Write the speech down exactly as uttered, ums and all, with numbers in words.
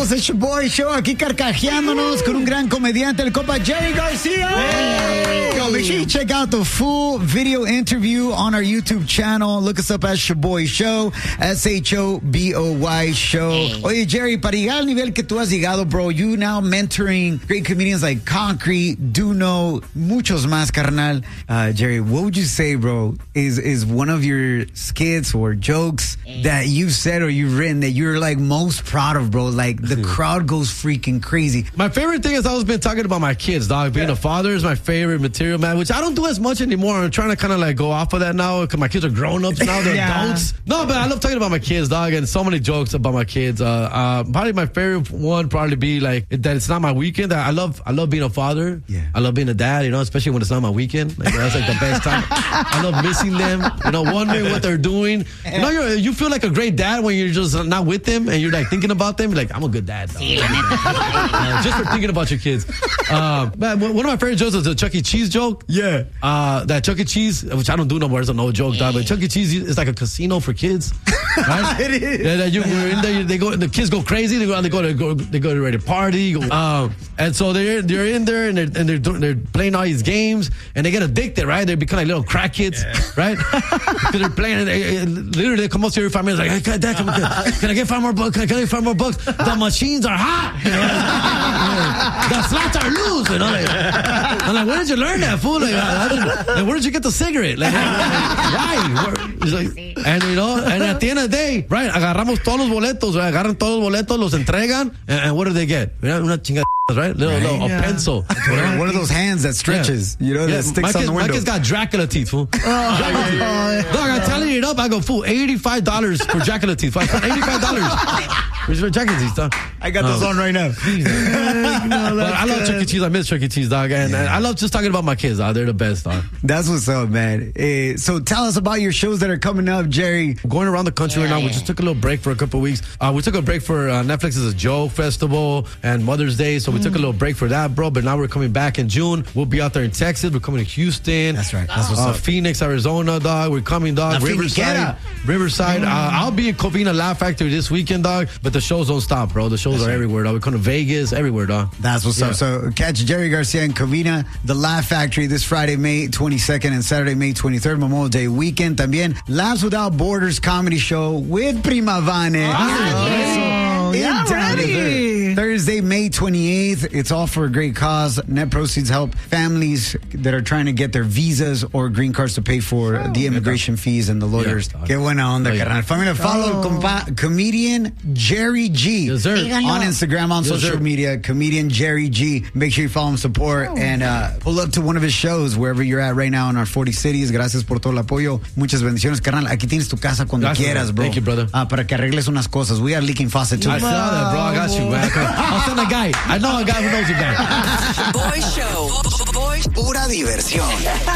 Somos el Shoboy Show, aquí carcajeándonos con un gran comediante, el compa Jerry Garcia. Hey. Yo, make sure you check out the full video interview on our YouTube channel. Look us up at Shoboy Show, S H O B O Y Show. Hey. Oye, Jerry, para llegar al nivel que tú has llegado, bro, you now mentoring great comedians like Concrete, Duno, muchos más, carnal. Uh, Jerry, what would you say, bro, is is one of your skits or jokes hey. that you've said or you've written that you're like most proud of, bro? Like the crowd goes freaking crazy. My favorite thing is I always been talking about my kids, dog. Being yeah. a father is my favorite material, man, which I don't do as much anymore. I'm trying to kind of like go off of that now because my kids are grown ups now. They're yeah. adults. No, but I love talking about my kids, dog, and so many jokes about my kids. Uh, uh, probably my favorite one probably be like that it's not my weekend. I love I love being a father. Yeah. I love being a dad, you know, especially when it's not my weekend. Like, that's like the best time. I love missing them, you know, wondering what they're doing. You know, you're, you feel like a great dad when you're just not with them and you're like thinking about them. You're like, I'm a good dad. uh, just for thinking about your kids. Uh, man, one of my favorite jokes is the Chuck E. Cheese joke. Yeah. Uh, that Chuck E. Cheese, which I don't do no more, it's a no joke, dog, but Chuck E. Cheese is like a casino for kids. Right? It is. Yeah, that you, you're in there, they go, the kids go crazy. They go, they go to go, they go to ready to party. Go, um, and so they're they're in there and they're and they're doing, they're playing all these games and they get addicted, right? They become like little crack kids, yeah. right? Because they're playing. And they, literally, they come up to you every five minutes like, hey, Dad, can, can, can I get five more bucks? Can I get five more bucks? The machines are hot. You know? The slots are loose. You know? Like, I'm like, where did you learn that, fool? Like, like, where did you get the cigarette? Like, why? Where, he's like, and you know, and at the end of the day, right? Agarramos todos los boletos, right? Agarran todos los boletos, los entregan, and, and what do they get? Una chingada, right? Little, right? little, Yeah. a pencil. One of those hands that stretches, yeah. you know, yeah. that sticks my on the window. My kid's got Dracula teeth, fool. Oh, Dracula yeah. teeth. Dog, I'm telling it up. I go, fool, eighty-five dollars for Dracula teeth. I spent eighty-five dollars for Dracula teeth, dog. I got this um, on right now. no, but I love good. Chuck E. Cheese. I miss Chuck E. Cheese, dog. And, yeah. and I love just talking about my kids, dog. They're the best, dog. That's what's up, man. Uh, so tell us about your shows that are coming up, Jerry. Going around the country yeah, right now. Yeah. We just took a little break for a couple of weeks. Uh, we took a break for uh, Netflix's Joe Festival and Mother's Day. So we mm. took a little break for that, bro. But now we're coming back in June. We'll be out there in Texas. We're coming to Houston. That's right. That's what's uh, up. Phoenix, Arizona, dog. We're coming, dog. La Riverside. Finiquera. Riverside. Mm. Uh, I'll be in Covina Laugh Factory this weekend, dog. But the shows don't stop, bro. The shows That's are right. everywhere, dog. We're coming to Vegas, everywhere, dog. That's what's yeah. up. So catch Jerry Garcia in Covina, the Laugh Factory, this Friday, May twenty-second and Saturday, May twenty-third, Memorial Day weekend. También Laughs Without Borders comedy show with Prima Vane. Oh, in yeah, ready. Thursday, May twenty-eighth. It's all for a great cause. Net proceeds help families that are trying to get their visas or green cards to pay for oh, the immigration fees and the lawyers. Yeah, Qué buena onda, oh, yeah. carnal. Familia, follow oh. compa- comedian Jerry G yes, sir. on Instagram, on yes, social sir. media. Comedian Jerry G. Make sure you follow him, support, oh. and uh, pull up to one of his shows wherever you're at right now in our forty cities. Gracias por todo el apoyo. Muchas bendiciones, carnal. Aquí tienes tu casa cuando Gracias, quieras, bro. Thank you, brother. Uh, para que arregles unas cosas. We are leaking faucet too. I saw that, bro. I got you, man. I'll send a guy. I know a guy who knows a guy. Boy Show. Boy. Pura diversión.